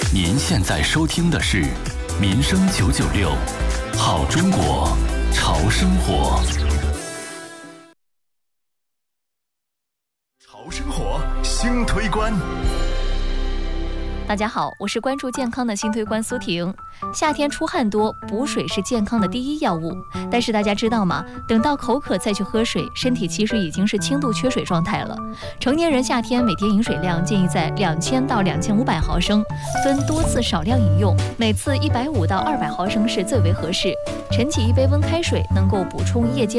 您现在收听的是民生996，好中国，潮生活。潮生活新推关。 大家好，我是关注健康的新推官苏婷。夏天出汗多，补水是健康的第一要务。但是大家知道吗？等到口渴再去喝水，身体其实已经是轻度缺水状态了。成年人夏天每天饮水量建议在2000到2500毫升，分多次少量饮用，每次150到200毫升是最为合适。晨起一杯温开水，能够补充夜间